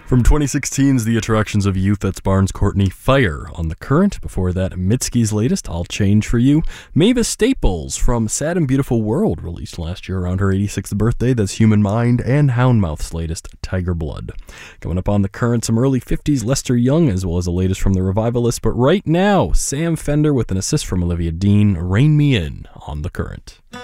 From 2016's The Attractions of Youth, that's Barnes Courtney, Fire on the Current. Before that, Mitski's latest, I'll Change for You. Mavis Staples from Sad and Beautiful World, released last year around her 86th birthday, that's Human Mind. And Houndmouth's latest, Tiger Blood. Coming up on the Current, some early 50s Lester Young, as well as the latest from the Revivalists. But right now, Sam Fender with an assist from Olivia Dean, Rein Me In on the Current.